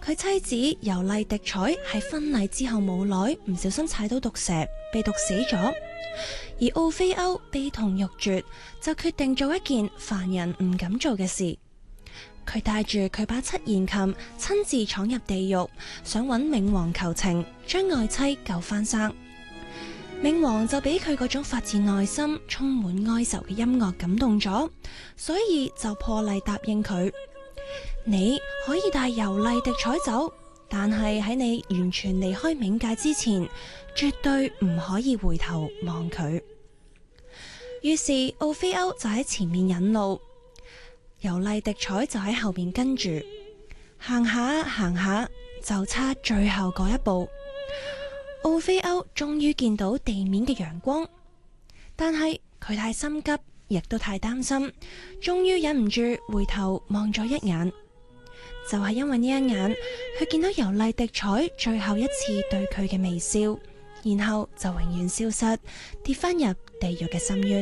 佢妻子尤麗迪彩喺婚禮之後冇耐，唔小心踩到毒蛇，被毒死咗。而奧菲歐悲痛欲絕，就決定做一件凡人唔敢做嘅事。佢帶住佢把七弦琴，親自闖入地獄，想揾冥王求情，將愛妻救翻生。冥王就俾佢嗰種發自內心、充滿哀愁嘅音樂感動咗，所以就破例答應佢：你可以帶尤麗迪彩走，但係喺你完全離開冥界之前，絕對唔可以回頭望佢。於是奧菲歐就喺前面引路，尤麗迪彩就喺後邊跟住，行下行下，就差最後嗰一步。奧菲歐終於見到地面嘅陽光，但係佢太心急，亦都太擔心，終於忍唔住回頭望咗一眼。就係因為呢一眼，佢見到尤麗迪彩最後一次對佢嘅微笑，然後就永遠消失，跌返入地獄嘅深淵。